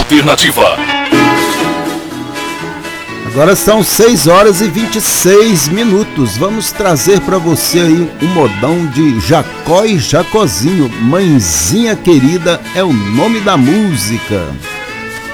Alternativa. Agora são 6 horas e 26 minutos. Vamos trazer para você aí um modão de Jacó e Jacozinho. Mãezinha Querida é o nome da música.